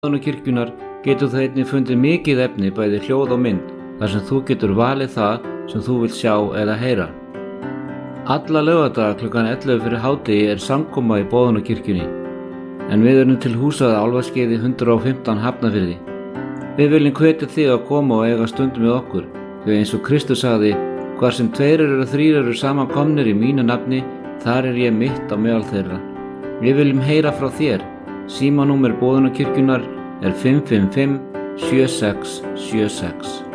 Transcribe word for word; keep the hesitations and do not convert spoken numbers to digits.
Boðunarkirkjunnar getur þú einnig fundið mikið efni bæði hljóð og mynd þar sem þú getur valið það sem þú vilt sjá eða heyra. Alla laugardaga klukkan ellefu fyrir hádegi er samkoma í Boðunarkirkjunni, en við erum til húsað Álfaskeiði hundrað og fimmtán Hafnarfirði. Við viljum hvetja þig að koma og eiga stund með okkur, því eins og Kristur sagði, hvar sem tveir eru þrír eru saman komnir í mínu nafni, þar er ég mitt á meðal þeirra. Við viljum heyra frá þér. Símanúmer Boðunarkirkjunnar er fimm fimm fimm sjö sex sjö sex.